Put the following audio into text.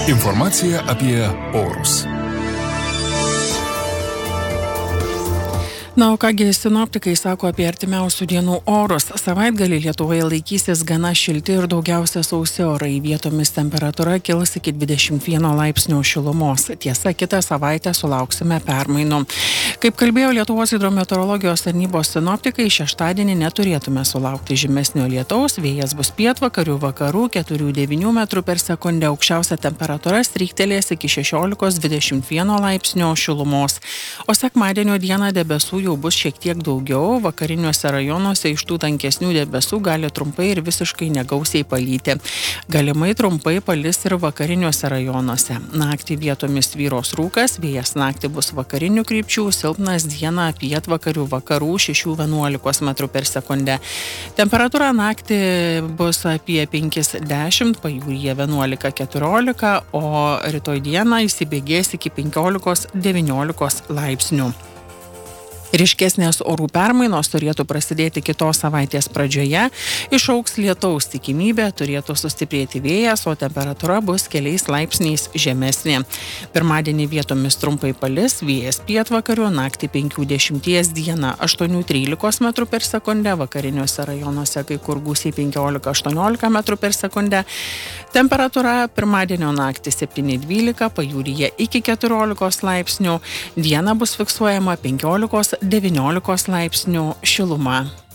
Informacija apie orus. Na, o kągi sinoptikai sako apie artimiausių dienų orus. Savaitgalį Lietuvoje laikysis gana šilti ir daugiausia sausi orai. Vietomis temperatūra kils iki 21 laipsnių šilumos. Tiesa, kitą savaitę sulauksime permainų. Kaip kalbėjo Lietuvos hidrometeorologijos tarnybos sinoptikai, šeštadienį neturėtume sulaukti žymesnio lietaus. Vėjas bus pietvakarių vakarų 4–9 metrų per sekundę. Aukščiausia temperatūra stryktelės iki 16–21 laipsnio šilumos. O sekmadienio dieną debesų jau bus šiek tiek daugiau. Vakariniuose rajonuose iš tų tankesnių debesų gali trumpai ir visiškai negausiai palyti. Galimai trumpai palis ir vakariniuose rajonuose. Naktį vietomis tvyros rūkas, vėjas naktį bus vakarinių krypčių, silpnas dieną pietvakarių vakarų 6–11 metrų per sekundę. Temperatūra naktį bus apie 5–10, pajūryje 11–14, o rytoj dieną įsibėgės iki 15–19 laipsnių. Ryškesnės orų permainos turėtų prasidėti kitos savaitės pradžioje, išaugs lietaus tikimybė, turėtų sustiprėti vėjas, o temperatūra bus keliais laipsniais žemesnė. Pirmadienį vietomis trumpai palis, vėjas pietvakarių, naktį 5–10, dieną 8–13 metrų per sekundę, vakariniuose rajonuose kai kur gūsiai 15–18 metrų per sekundę. Temperatūra pirmadienio naktį 7–12, pajūryje iki 14 laipsnių, dieną bus fiksuojama 15–19 laipsnių šiluma.